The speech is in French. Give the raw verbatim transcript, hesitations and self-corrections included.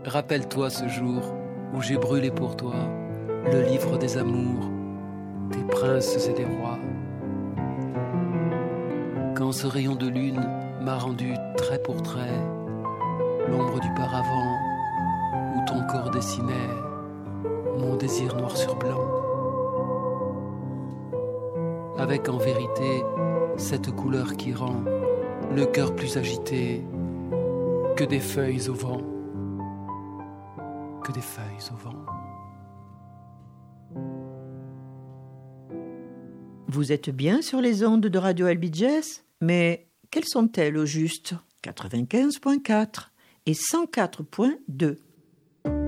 Rappelle-toi ce jour où j'ai brûlé pour toi le livre des amours, des princes et des rois. Quand ce rayon de lune m'a rendu trait pour trait l'ombre du paravent où ton corps dessinait mon désir noir sur blanc. Avec en vérité cette couleur qui rend le cœur plus agité que des feuilles au vent, que des feuilles au vent. Vous êtes bien sur les ondes de Radio Albi Jazz, mais quelles sont-elles au juste ? quatre-vingt-quinze virgule quatre et cent quatre virgule deux.